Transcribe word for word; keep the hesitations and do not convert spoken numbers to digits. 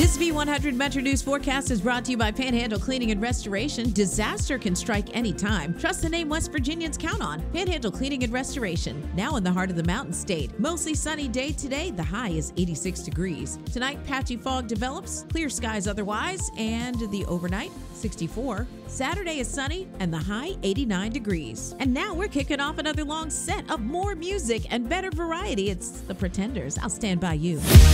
This V one hundred Metro News forecast is brought to you by Panhandle Cleaning and Restoration. Disaster can strike anytime. Trust the name West Virginians count on. Panhandle Cleaning and Restoration, now in the heart of the Mountain State. Mostly sunny day today. The high is eighty-six degrees. Tonight, patchy fog develops, clear skies otherwise, and the overnight, sixty-four. Saturday is sunny and the high eighty-nine degrees. And now we're kicking off another long set of more music and better variety. It's The Pretenders. I'll stand by you.